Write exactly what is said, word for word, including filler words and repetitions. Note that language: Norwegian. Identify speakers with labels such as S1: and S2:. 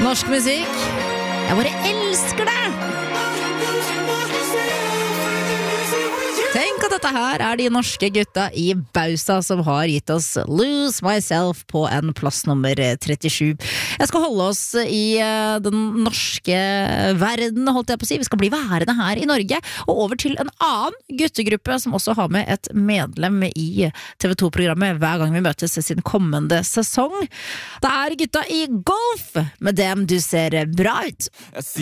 S1: Norsk musikk. Jeg bare elsker det! Tenk at dette her er de norske gutta i Bausa som har gitt oss Lose Myself på en plass nummer trettisju. Jeg skal holde oss i den norske verden, holdt jeg på å si. Vi skal bli værende her i Norge, og over til en annen guttegruppe som også har med et medlem i T V to-programmet hver gang vi møtes i sin kommende sesong. Det er gutta i Golf, med dem du ser bra ut.